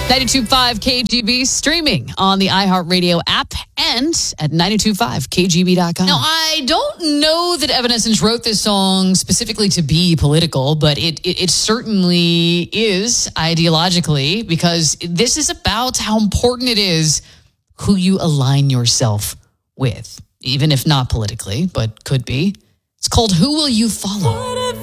92.5 KGB, streaming on the iHeartRadio app and at 92.5kgb.com. Now, I don't know that Evanescence wrote this song specifically to be political, but it certainly is ideologically, because this is about how important it is who you align yourself with, even if not politically, but could be. It's called Who Will You Follow?